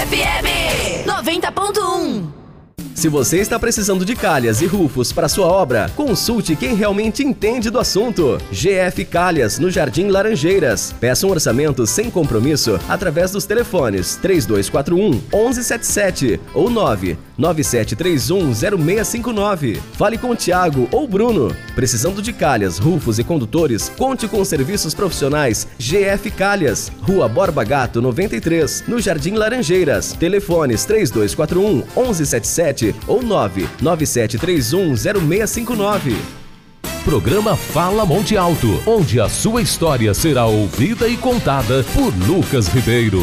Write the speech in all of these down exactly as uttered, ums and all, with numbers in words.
F M noventa ponto um. Se você está precisando de calhas e rufos para sua obra, consulte quem realmente entende do assunto. G F Calhas, no Jardim Laranjeiras. Peça um orçamento sem compromisso através dos telefones três dois quatro um, um um sete sete ou nove nove sete três um, zero seis cinco nove. Fale com o Thiago ou Bruno. Precisando de calhas, rufos e condutores, conte com os serviços profissionais G F Calhas. Rua Borba Gato, noventa e três, no Jardim Laranjeiras. Telefones três dois quatro um, um um sete sete ou nove nove sete três um, zero seis cinco nove. Programa Fala Monte Alto, onde a sua história será ouvida e contada por Lucas Ribeiro.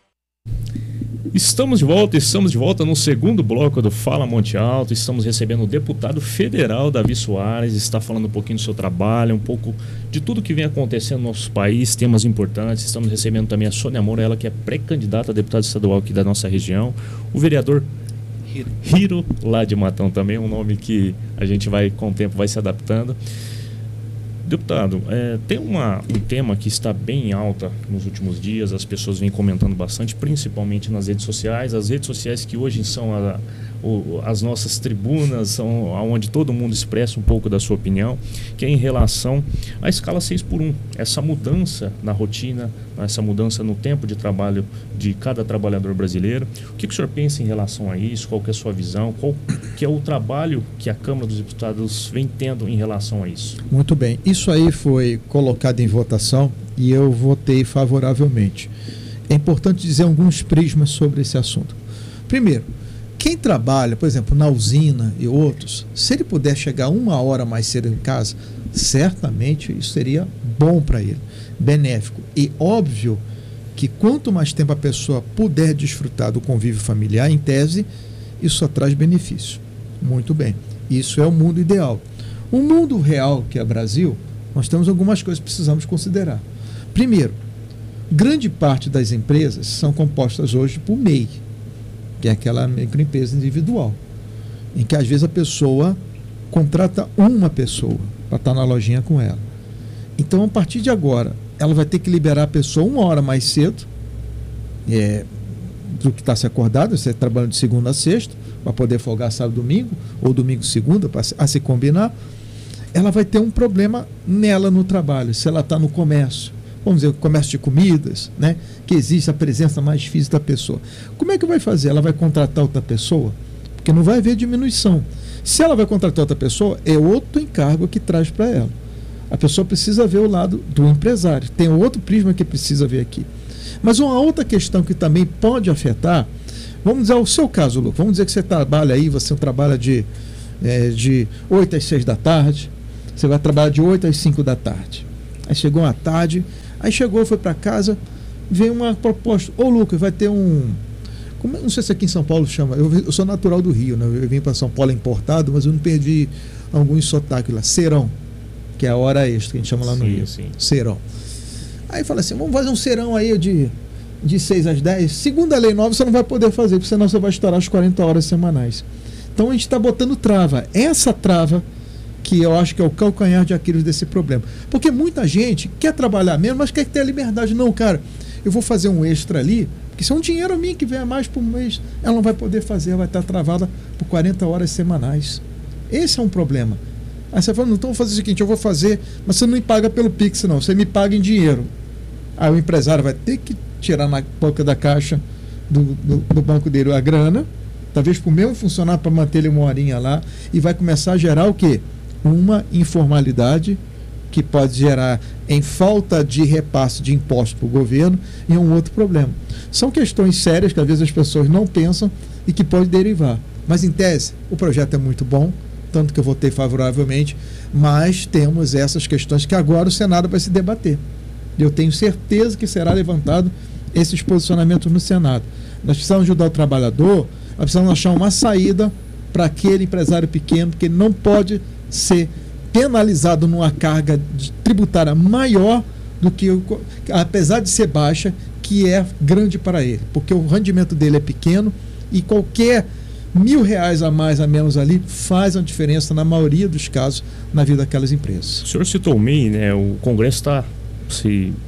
Estamos de volta, estamos de volta no segundo bloco do Fala Monte Alto. Estamos recebendo o deputado federal Davi Soares, está falando um pouquinho do seu trabalho, um pouco de tudo que vem acontecendo no nosso país, temas importantes. Estamos recebendo também a Sônia Moura, ela que é pré-candidata a deputada estadual aqui da nossa região. O vereador Hiro. Hiro, lá de Matão também, um nome que a gente vai, com o tempo, vai se adaptando. Deputado, é, tem uma, um tema que está bem em alta nos últimos dias, as pessoas vêm comentando bastante, principalmente nas redes sociais, as redes sociais que hoje são a, o, as nossas tribunas, são onde todo mundo expressa um pouco da sua opinião, que é em relação à escala seis por um, essa mudança na rotina, essa mudança no tempo de trabalho de cada trabalhador brasileiro. O que, que o senhor pensa em relação a isso? Qual que é a sua visão? Qual que é o trabalho que a Câmara dos Deputados vem tendo em relação a isso? Muito bem. Isso aí foi colocado em votação e eu votei favoravelmente. É importante dizer alguns prismas sobre esse assunto. Primeiro, quem trabalha, por exemplo, na usina e outros, se ele puder chegar uma hora mais cedo em casa, certamente isso seria bom para ele, benéfico. E óbvio que quanto mais tempo a pessoa puder desfrutar do convívio familiar, em tese, isso só traz benefício. Muito bem. Isso é o mundo ideal. O mundo real, que é o Brasil, nós temos algumas coisas que precisamos considerar. Primeiro, grande parte das empresas são compostas hoje por M E I, que é aquela microempresa individual, em que às vezes a pessoa contrata uma pessoa para estar na lojinha com ela. Então, a partir de agora, ela vai ter que liberar a pessoa uma hora mais cedo é, do que está se acordado, você trabalhando de segunda a sexta, para poder folgar sábado e domingo, ou domingo e segunda, para a se combinar. Ela vai ter um problema nela no trabalho, se ela está no comércio, vamos dizer, comércio de comidas, né, que existe a presença mais física da pessoa. Como é que vai fazer? Ela vai contratar outra pessoa? Porque não vai haver diminuição. Se ela vai contratar outra pessoa, é outro encargo que traz para ela. A pessoa precisa ver o lado do empresário. Tem outro prisma que precisa ver aqui. Mas uma outra questão que também pode afetar, vamos dizer o seu caso, Lu, vamos dizer que você trabalha aí, você trabalha de, é, de oito às seis da tarde, você vai trabalhar de oito às cinco da tarde. Aí chegou uma tarde, aí chegou, foi para casa, veio uma proposta. Ô, Lucas, vai ter um... Como, não sei se aqui em São Paulo chama, eu, eu sou natural do Rio, né? Eu vim para São Paulo importado, mas eu não perdi alguns sotaques lá. Serão, que é a hora extra, que a gente chama lá no sim, Rio. Sim. Serão. Aí fala assim, vamos fazer um serão aí de, de seis às dez. Segundo a lei nova, você não vai poder fazer, porque senão você vai estourar as quarenta horas semanais. Então a gente está botando trava. Essa trava que eu acho que é o calcanhar de Aquiles desse problema. Porque muita gente quer trabalhar menos, mas quer ter a liberdade. Não, cara, eu vou fazer um extra ali, porque isso é um dinheiro a mim que vem a mais por mês. Ela não vai poder fazer, ela vai estar travada por quarenta horas semanais. Esse é um problema. Aí você fala, não, então vou fazer o seguinte, eu vou fazer, mas você não me paga pelo Pix, não, você me paga em dinheiro. Aí o empresário vai ter que tirar na boca da caixa do, do, do banco dele a grana, talvez para o mesmo funcionário, para manter ele uma horinha lá, e vai começar a gerar o quê? Uma informalidade que pode gerar em falta de repasse de impostos para o governo e um outro problema. São questões sérias que às vezes as pessoas não pensam e que pode derivar. Mas em tese, o projeto é muito bom, tanto que eu votei favoravelmente, mas temos essas questões que agora o Senado vai se debater. Eu tenho certeza que será levantado esses posicionamentos no Senado. Nós precisamos ajudar o trabalhador, nós precisamos achar uma saída para aquele empresário pequeno, porque ele não pode ser penalizado numa carga tributária maior do que, o, apesar de ser baixa, que é grande para ele, porque o rendimento dele é pequeno e qualquer mil reais a mais, a menos ali, faz uma diferença na maioria dos casos na vida daquelas empresas. O senhor citou o M E I, né? O Congresso está se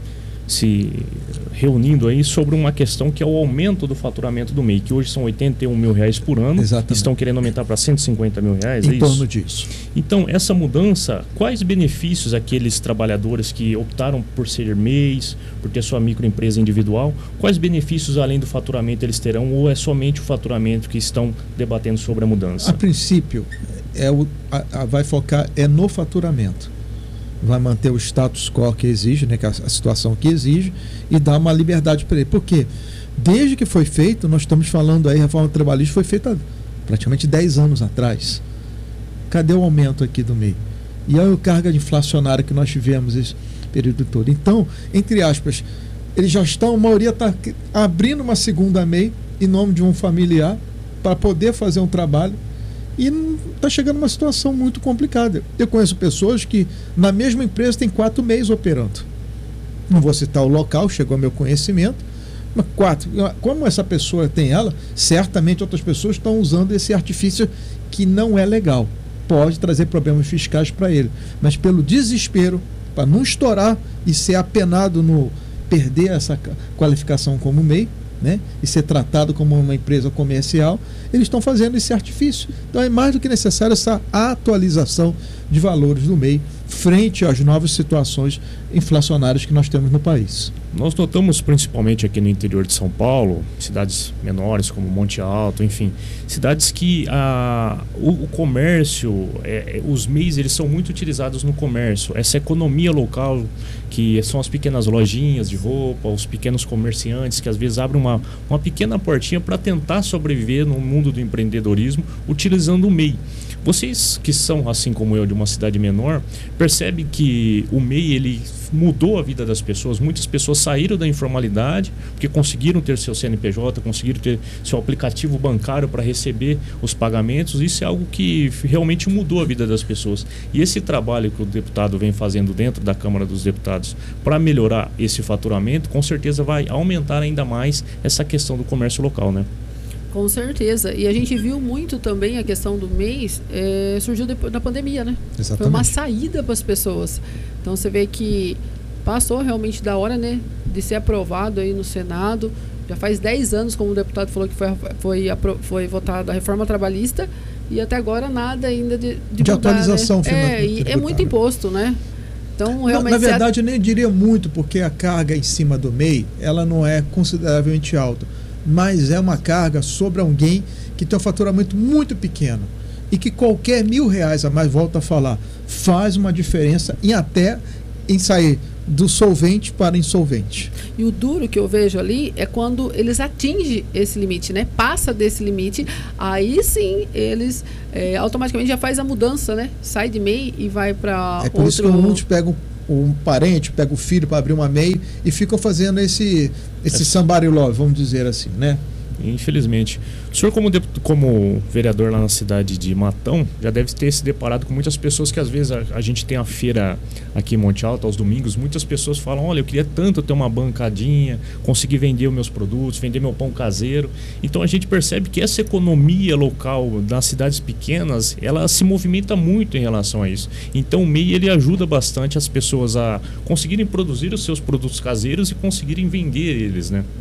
se reunindo aí sobre uma questão que é o aumento do faturamento do M E I, que hoje são oitenta e um mil reais por ano. Exatamente. Estão querendo aumentar para cento e cinquenta mil reais, em é torno isso? disso. Então, essa mudança, quais benefícios aqueles trabalhadores que optaram por ser M E Is, por ter sua microempresa individual, quais benefícios além do faturamento eles terão, ou é somente o faturamento que estão debatendo sobre a mudança? A princípio, é o, a, a vai focar é no faturamento. Vai manter o status quo que exige, né, que a, a situação que exige, e dar uma liberdade para ele. Por quê? Desde que foi feito, nós estamos falando aí, a reforma trabalhista foi feita praticamente dez anos atrás. Cadê o aumento aqui do M E I? E a carga inflacionária que nós tivemos esse período todo. Então, entre aspas, eles já estão, a maioria está abrindo uma segunda M E I em nome de um familiar para poder fazer um trabalho, e está chegando uma situação muito complicada. Eu conheço pessoas que na mesma empresa tem quatro M E Is operando. Não vou citar o local, chegou ao meu conhecimento, mas quatro. Como essa pessoa tem ela, certamente outras pessoas estão usando esse artifício que não é legal. Pode trazer problemas fiscais para ele. Mas pelo desespero, para não estourar e ser apenado no perder essa qualificação como M E I, né, e ser tratado como uma empresa comercial, eles estão fazendo esse artifício. Então é mais do que necessário essa atualização de valores do M E I frente às novas situações inflacionárias que nós temos no país. Nós notamos principalmente aqui no interior de São Paulo, cidades menores como Monte Alto, enfim, cidades que a, o, o comércio, é, os M E Is, eles são muito utilizados no comércio. Essa economia local, que são as pequenas lojinhas de roupa, os pequenos comerciantes que às vezes abrem uma, uma pequena portinha para tentar sobreviver no mundo do empreendedorismo utilizando o M E I. Vocês que são, assim como eu, de uma cidade menor, percebem que o M E I ele mudou a vida das pessoas. Muitas pessoas saíram da informalidade porque conseguiram ter seu C N P J, conseguiram ter seu aplicativo bancário para receber os pagamentos. Isso é algo que realmente mudou a vida das pessoas. E esse trabalho que o deputado vem fazendo dentro da Câmara dos Deputados para melhorar esse faturamento, com certeza vai aumentar ainda mais essa questão do comércio local, né? Com certeza. E a gente viu muito também a questão do M E I, é, surgiu depois da pandemia, né? Exatamente. Foi uma saída para as pessoas. Então você vê que passou realmente da hora, né, de ser aprovado aí no Senado. Já faz dez anos, como o deputado falou, que foi, foi, foi votada a reforma trabalhista, e até agora nada ainda de, de, de mudar, atualização. Né? É, e é muito imposto, né? Então, realmente, na, na verdade, eu nem diria muito, porque a carga em cima do M E I, ela não é consideravelmente alta, mas é uma carga sobre alguém que tem um faturamento muito pequeno e que qualquer mil reais a mais, volta a falar, faz uma diferença em até em sair do solvente para insolvente. E o duro que eu vejo ali é quando eles atingem esse limite, né? Passa desse limite, aí sim eles é, automaticamente já faz a mudança, né? Sai de M E I e vai para É por outro... isso que muitos pegam um parente, pega o filho para abrir uma M E I e ficam fazendo esse, esse somebody love, vamos dizer assim, né? Infelizmente. O senhor, como, como vereador lá na cidade de Matão, já deve ter se deparado com muitas pessoas que às vezes a, a gente tem a feira aqui em Monte Alto, aos domingos, muitas pessoas falam, olha, eu queria tanto ter uma bancadinha, conseguir vender os meus produtos, vender meu pão caseiro. Então a gente percebe que essa economia local das cidades pequenas, ela se movimenta muito em relação a isso. Então o M E I, ele ajuda bastante as pessoas a conseguirem produzir os seus produtos caseiros e conseguirem vender eles, né?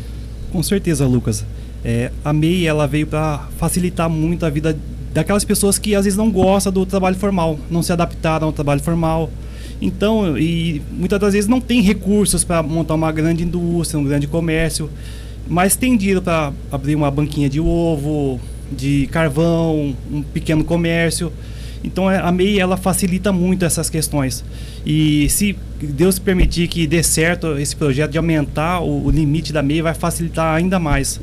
Com certeza, Lucas. É, a M E I ela veio para facilitar muito a vida daquelas pessoas que às vezes não gostam do trabalho formal, não se adaptaram ao trabalho formal. Então, e muitas das vezes não tem recursos para montar uma grande indústria, um grande comércio, mas tem dinheiro para abrir uma banquinha de ovo, de carvão, um pequeno comércio. Então a M E I ela facilita muito essas questões. E se Deus permitir que dê certo esse projeto de aumentar o, o limite da M E I, vai facilitar ainda mais.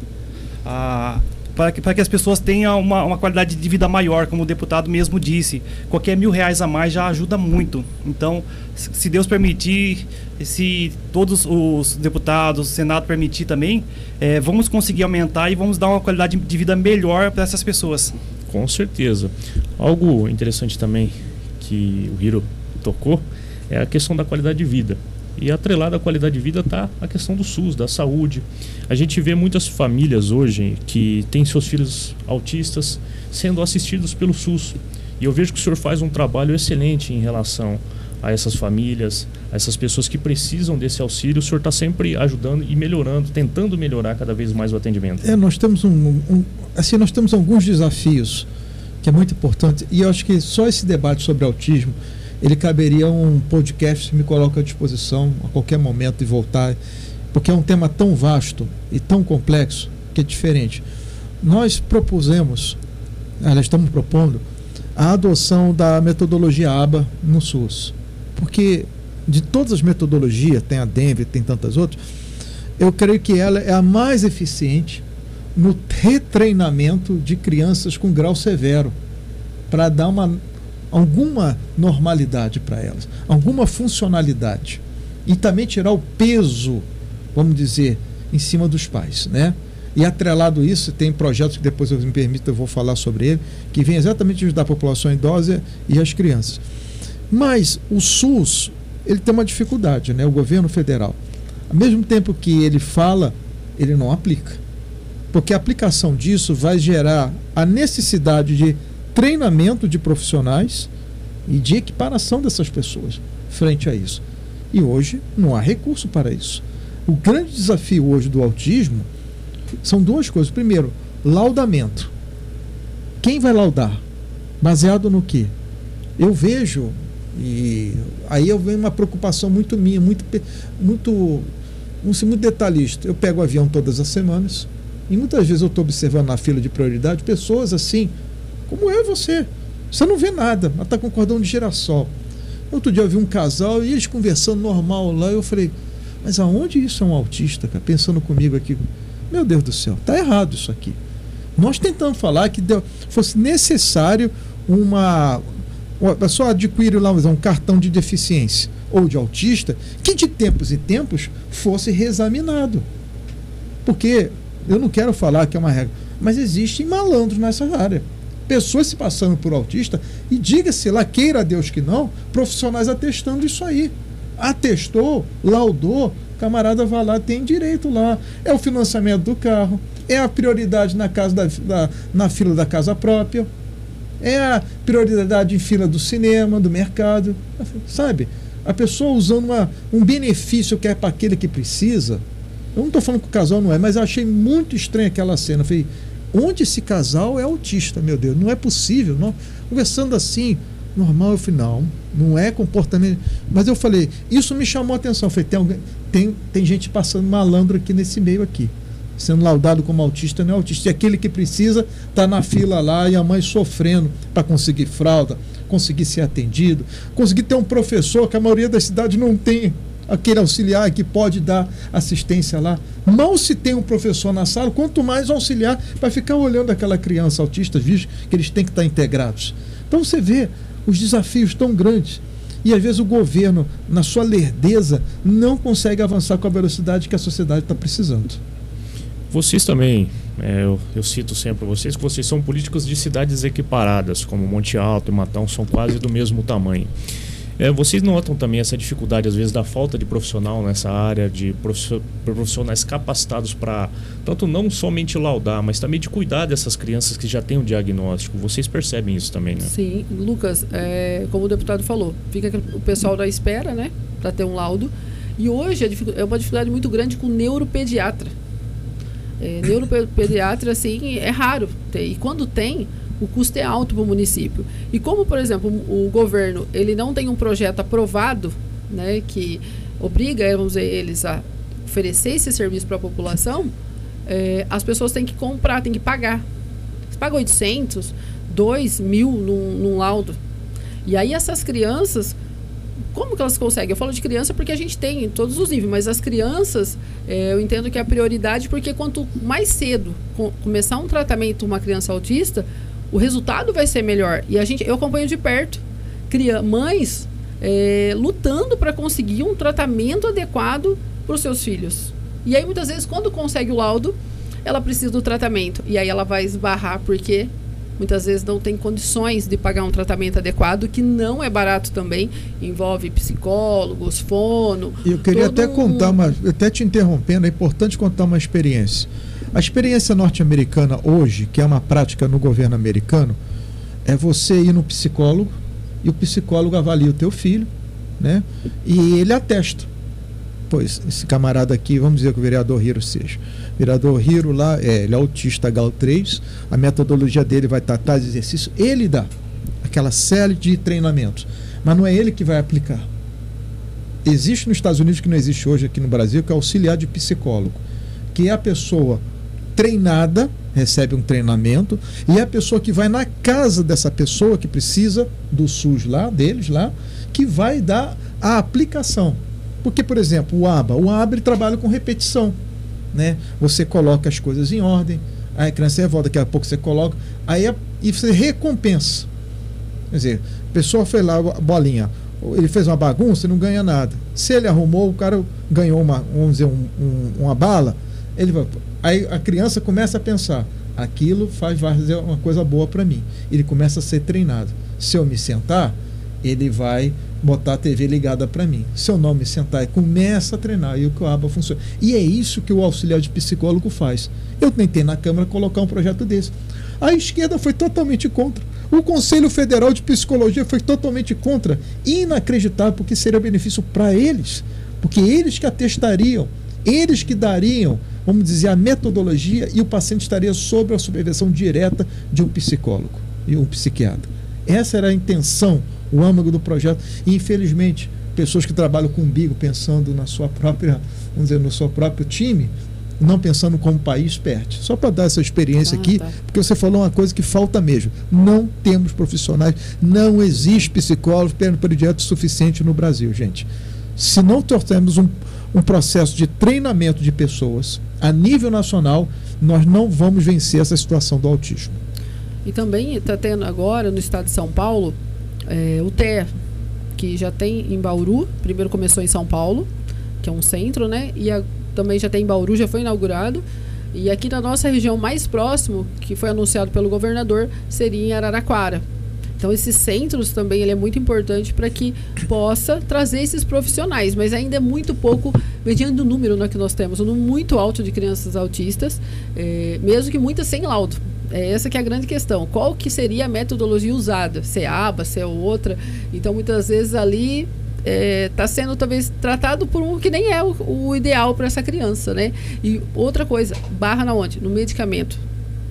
Ah, para que, para que as pessoas tenham uma, uma qualidade de vida maior, como o deputado mesmo disse. Qualquer mil reais a mais já ajuda muito. Então, se Deus permitir, se todos os deputados, o Senado permitir também, é, vamos conseguir aumentar e vamos dar uma qualidade de vida melhor para essas pessoas. Com certeza. Algo interessante também que o Hiro tocou é a questão da qualidade de vida. E atrelada à qualidade de vida está a questão do SUS, da saúde. A gente vê muitas famílias hoje que têm seus filhos autistas sendo assistidos pelo SUS. E eu vejo que o senhor faz um trabalho excelente em relação a essas famílias, a essas pessoas que precisam desse auxílio, o senhor está sempre ajudando e melhorando, tentando melhorar cada vez mais o atendimento. É, nós temos um, um, assim, nós temos alguns desafios que é muito importante, e eu acho que só esse debate sobre autismo, ele caberia um podcast que me coloca à disposição a qualquer momento de voltar, porque é um tema tão vasto e tão complexo que é diferente. Nós propusemos, aliás, estamos propondo a adoção da metodologia A B A no SUS, porque de todas as metodologias, tem a Denver, tem tantas outras, eu creio que ela é a mais eficiente no retreinamento de crianças com grau severo, para dar uma, alguma normalidade para elas, alguma funcionalidade, e também tirar o peso, vamos dizer, em cima dos pais, né? E atrelado isso, tem projetos que depois eu me permito, eu vou falar sobre ele, que vem exatamente ajudar a população idosa e as crianças. Mas o SUS, ele tem uma dificuldade, né? O governo federal, ao mesmo tempo que ele fala, ele não aplica. Porque a aplicação disso vai gerar a necessidade de treinamento de profissionais e de equiparação dessas pessoas frente a isso. E hoje não há recurso para isso. O grande desafio hoje do autismo são duas coisas. Primeiro, laudamento. Quem vai laudar? Baseado no quê? Eu vejo, e aí eu venho uma preocupação muito minha, muito, muito, muito detalhista. Eu pego o avião todas as semanas e muitas vezes eu estou observando na fila de prioridade pessoas assim, como eu e você. Você não vê nada, mas está com cordão de girassol. Outro dia eu vi um casal e eles conversando normal lá, eu falei, mas aonde isso é um autista, cara? Pensando comigo aqui, meu Deus do céu, está errado isso aqui. Nós tentamos falar que deu, fosse necessário uma... a pessoa adquire lá um cartão de deficiência ou de autista, que de tempos em tempos fosse reexaminado. Porque eu não quero falar que é uma regra, mas existem malandros nessa área. Pessoas se passando por autista, e diga-se lá, queira Deus que não, profissionais atestando isso aí. Atestou, laudou, camarada vai lá, tem direito lá. É o financiamento do carro, é a prioridade na, casa da, da, na fila da casa própria, é a prioridade em fila do cinema, do mercado, sabe? A pessoa usando uma, um benefício que é para aquele que precisa. Eu não estou falando que o casal não é, mas eu achei muito estranha aquela cena. Eu falei, onde esse casal é autista, meu Deus? Não é possível, não. Conversando assim, normal, eu falei, não, não é comportamento. Mas eu falei, isso me chamou a atenção. Eu falei, tem, alguém, tem, tem gente passando malandro aqui nesse meio aqui, sendo laudado como autista, não é autista. E aquele que precisa está na fila lá e a mãe sofrendo para conseguir fralda, conseguir ser atendido, conseguir ter um professor, que a maioria das cidades não tem aquele auxiliar que pode dar assistência lá. Mal se tem um professor na sala, quanto mais um auxiliar para ficar olhando aquela criança autista, visto que eles têm que estar integrados. Então você vê os desafios tão grandes. E às vezes o governo, na sua lerdeza, não consegue avançar com a velocidade que a sociedade está precisando. Vocês também, é, eu, eu cito sempre vocês, que vocês são políticos de cidades equiparadas, como Monte Alto e Matão, são quase do mesmo tamanho. É, vocês notam também essa dificuldade, às vezes, da falta de profissional nessa área, de profissionais capacitados para, tanto não somente laudar, mas também de cuidar dessas crianças que já têm o diagnóstico? Vocês percebem isso também, né? Sim, Lucas, é, como o deputado falou, fica o pessoal da espera, né, para ter um laudo. E hoje é uma dificuldade muito grande com neuropediatra. É, neuropediatra, assim, é raro ter. E quando tem, o custo é alto para o município. E como, por exemplo, o governo ele não tem um projeto aprovado, né, que obriga, vamos dizer, eles a oferecer esse serviço para a população, é, as pessoas têm que comprar, têm que pagar. Você paga oitocentos, dois mil num, num laudo. E aí essas crianças, como que elas conseguem? Eu falo de criança porque a gente tem em todos os níveis, mas as crianças, é, eu entendo que é a prioridade, porque quanto mais cedo com, começar um tratamento uma criança autista, o resultado vai ser melhor. E a gente, eu acompanho de perto cria, mães é, lutando para conseguir um tratamento adequado para os seus filhos. E aí, muitas vezes, quando consegue o laudo, ela precisa do tratamento. E aí ela vai esbarrar, porque muitas vezes não tem condições de pagar um tratamento adequado, que não é barato também. Envolve psicólogos, fono. E eu queria até um... contar, uma, até te interrompendo, é importante contar uma experiência. A experiência norte-americana hoje, que é uma prática no governo americano, é você ir no psicólogo e o psicólogo avalia o teu filho né? E ele atesta. Pois, esse camarada aqui, vamos dizer que o vereador Hiro seja. O vereador Hiro lá, é, ele é autista grau três, a metodologia dele vai tratar de exercício, ele dá aquela série de treinamentos, mas não é ele que vai aplicar. Existe nos Estados Unidos, que não existe hoje aqui no Brasil, que é auxiliar de psicólogo, que é a pessoa treinada, recebe um treinamento, e é a pessoa que vai na casa dessa pessoa que precisa do SUS lá, deles lá, que vai dar a aplicação. Porque, por exemplo, o ABA, o ABA ele trabalha com repetição, né? Você coloca as coisas em ordem, aí a criança revolta, daqui a pouco você coloca, aí a, e você recompensa. Quer dizer, a pessoa fez lá a bolinha, ele fez uma bagunça e não ganha nada. Se ele arrumou, o cara ganhou uma, vamos dizer, um, um, uma bala, ele vai, aí a criança começa a pensar, aquilo faz fazer uma coisa boa para mim. Ele começa a ser treinado. Se eu me sentar, ele vai botar a T V ligada para mim. Se eu não me sentar, ele começa a treinar, e o que o ABA funciona. E é isso que o auxiliar de psicólogo faz. Eu tentei na Câmara colocar um projeto desse. A esquerda foi totalmente contra. O Conselho Federal de Psicologia foi totalmente contra. Inacreditável, porque seria benefício para eles. Porque eles que atestariam, eles que dariam, vamos dizer, a metodologia, e o paciente estaria sob a supervisão direta de um psicólogo e um psiquiatra. Essa era a intenção, o âmago do projeto. E, infelizmente, pessoas que trabalham com umbigo, pensando na sua própria, vamos dizer, no seu próprio time, não pensando como o país perde. Só para dar essa experiência ah, aqui, tá. Porque você falou uma coisa que falta mesmo. Não temos profissionais, não existe psicólogo pediatra suficiente no Brasil, gente. Se não torcemos um, um processo de treinamento de pessoas a nível nacional, nós não vamos vencer essa situação do autismo. E também está tendo agora no estado de São Paulo é, o T E R, que já tem em Bauru, primeiro começou em São Paulo, que é um centro, né? E a, também já tem em Bauru, já foi inaugurado. E aqui na nossa região mais próximo, que foi anunciado pelo governador, seria em Araraquara. Então esses centros também ele é muito importante para que possa trazer esses profissionais, mas ainda é muito pouco, mediante o número, né, que nós temos, um número muito alto de crianças autistas, é, mesmo que muitas sem laudo. É essa que é a grande questão. Qual que seria a metodologia usada? Se é ABA, se é outra? Então muitas vezes ali está é, sendo talvez tratado por um que nem é o, o ideal para essa criança, né? E outra coisa, barra na onde? No medicamento.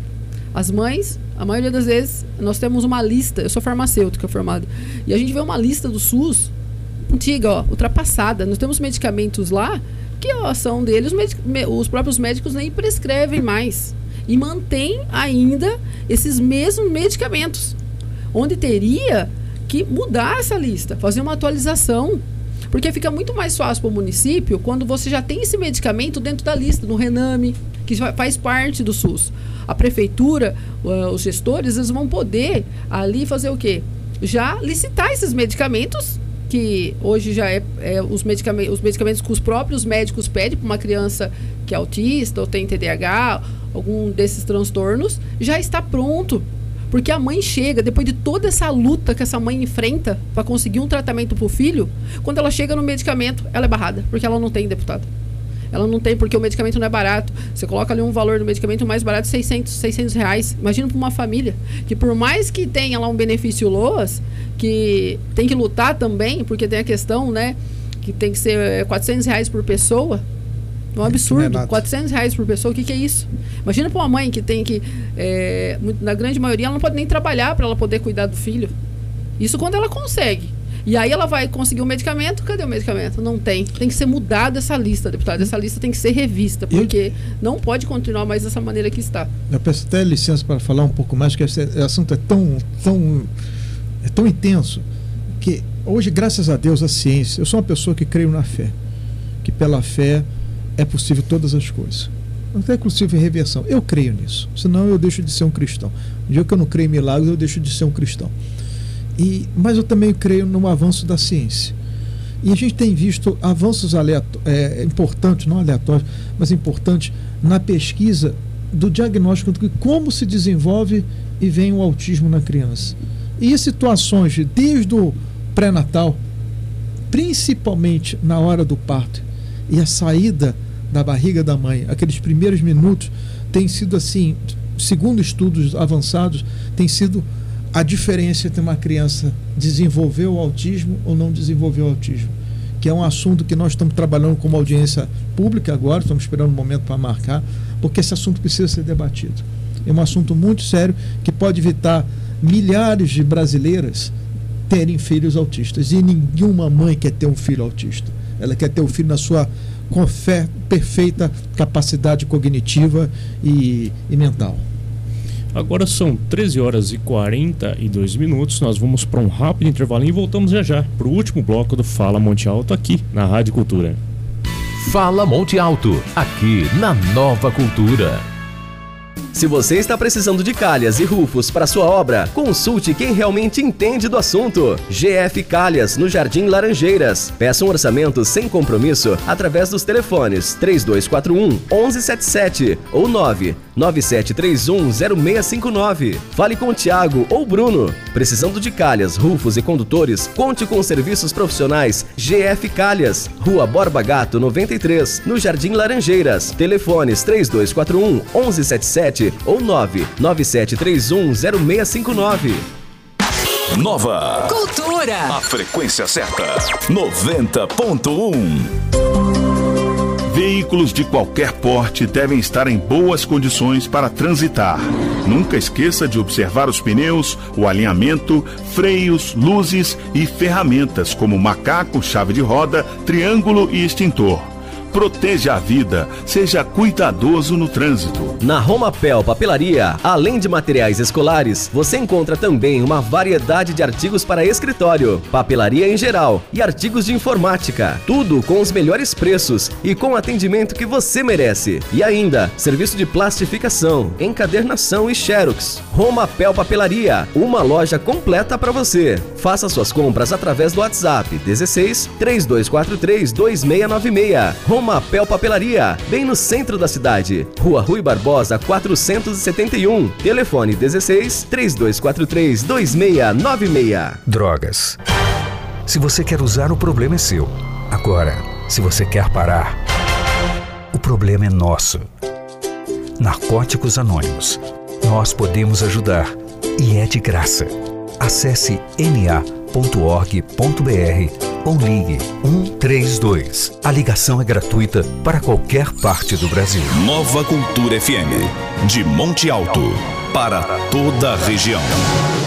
As mães, a maioria das vezes, nós temos uma lista, eu sou farmacêutica formada, e a gente vê uma lista do SUS antiga, ó, ultrapassada. Nós temos medicamentos lá que a ação deles, os, os próprios médicos nem prescrevem mais. E mantém ainda esses mesmos medicamentos, onde teria que mudar essa lista, fazer uma atualização, porque fica muito mais fácil para o município quando você já tem esse medicamento dentro da lista, no Rename, que faz parte do SUS. A prefeitura, uh, os gestores, eles vão poder ali fazer o quê? Já licitar esses medicamentos, que hoje já é, é os, medicamentos, os medicamentos que os próprios médicos pedem para uma criança que é autista ou tem T D A H, algum desses transtornos, já está pronto. Porque a mãe chega, depois de toda essa luta que essa mãe enfrenta para conseguir um tratamento para o filho, quando ela chega no medicamento, ela é barrada, porque ela não tem, deputado. Ela não tem, porque o medicamento não é barato. Você coloca ali um valor do medicamento mais barato, seiscentos reais. Imagina para uma família, que por mais que tenha lá um benefício L O A S, que tem que lutar também, porque tem a questão, né, que tem que ser quatrocentos reais por pessoa. É um absurdo, é quatrocentos reais por pessoa, o que, que é isso? Imagina para uma mãe que tem que, é, na grande maioria, ela não pode nem trabalhar para ela poder cuidar do filho. Isso quando ela consegue. E aí ela vai conseguir um medicamento, cadê o medicamento? Não tem. Tem que ser mudada essa lista, deputado. Essa lista tem que ser revista, porque eu, não pode continuar mais dessa maneira que está. Eu peço até licença para falar um pouco mais, porque esse assunto é tão, tão, é tão intenso, que hoje, graças a Deus, a ciência, eu sou uma pessoa que creio na fé, que pela fé é possível todas as coisas. Até inclusive reversão. Eu creio nisso. Senão eu deixo de ser um cristão. No dia que eu não creio em milagres, eu deixo de ser um cristão. E, mas eu também creio no avanço da ciência. E a gente tem visto avanços aleatórios, é, importantes, não aleatórios, mas importantes na pesquisa do diagnóstico de como se desenvolve e vem o autismo na criança. E situações desde o pré-natal, principalmente na hora do parto e a saída da barriga da mãe, aqueles primeiros minutos, tem sido assim, segundo estudos avançados, tem sido a diferença entre uma criança desenvolver o autismo ou não desenvolver o autismo, que é um assunto que nós estamos trabalhando como audiência pública agora, estamos esperando um momento para marcar, porque esse assunto precisa ser debatido. É um assunto muito sério que pode evitar milhares de brasileiras terem filhos autistas. E nenhuma mãe quer ter um filho autista. Ela quer ter um filho na sua com fé, perfeita capacidade cognitiva e, e mental. Agora são treze horas e quarenta e dois minutos. Nós vamos para um rápido intervalo e voltamos já já para o último bloco do Fala Monte Alto aqui na Rádio Cultura. Fala Monte Alto, aqui na Nova Cultura. Se você está precisando de calhas e rufos para sua obra, consulte quem realmente entende do assunto. G F Calhas, no Jardim Laranjeiras. Peça um orçamento sem compromisso através dos telefones três dois quatro um, um um sete sete ou nove nove sete três um, zero seis cinco nove. Fale com o Thiago ou Bruno. Precisando de calhas, rufos e condutores, conte com os serviços profissionais G F Calhas. Rua Borba Gato, noventa e três, no Jardim Laranjeiras. Telefones três dois quatro um, um um sete sete ou nove nove sete três um, zero seis cinco nove. Nova Cultura. A frequência certa, noventa ponto um. Veículos de qualquer porte devem estar em boas condições para transitar. Nunca esqueça de observar os pneus, o alinhamento, freios, luzes e ferramentas como macaco, chave de roda, triângulo e extintor. Proteja a vida, seja cuidadoso no trânsito. Na Romapel Papelaria, além de materiais escolares, você encontra também uma variedade de artigos para escritório, papelaria em geral e artigos de informática. Tudo com os melhores preços e com o atendimento que você merece. E ainda, serviço de plastificação, encadernação e xerox. Romapel Papelaria, uma loja completa para você. Faça suas compras através do WhatsApp dezesseis, três dois quatro três, dois seis nove seis. Romapel Papelaria, bem no centro da cidade. Rua Rui Barbosa, quatrocentos e setenta e um. Telefone dezesseis, três dois quatro três, dois seis nove seis. Drogas. Se você quer usar, o problema é seu. Agora, se você quer parar, o problema é nosso. Narcóticos Anônimos. Nós podemos ajudar. E é de graça. Acesse n a ponto org ponto b r ou ligue um três dois. A ligação é gratuita para qualquer parte do Brasil. Nova Cultura F M, de Monte Alto, para toda a região.